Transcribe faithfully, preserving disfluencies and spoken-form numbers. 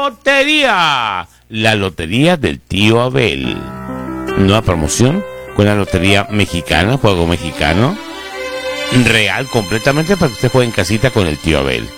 lotería. La lotería del tío Abel. Nueva promoción con la lotería mexicana, juego mexicano. Real completamente para que usted juegue en casita con el tío Abel.